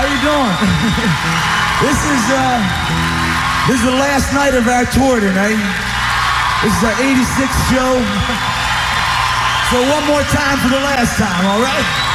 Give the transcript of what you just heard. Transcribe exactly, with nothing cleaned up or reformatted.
you doing? This is uh, this is the last night of our tour tonight. This is our eighty-sixth show. So one more time for the last time, all right?